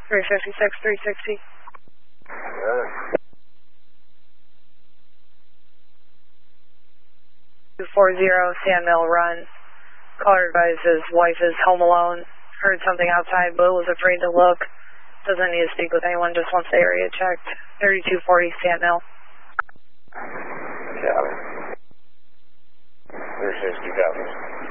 356, 360. Yeah. 240 Sandmill Run. Caller advises wife is home alone. Heard something outside but was afraid to look. Doesn't need to speak with anyone, just wants the area checked. 3240 Sandmill. Copy. 360 copy.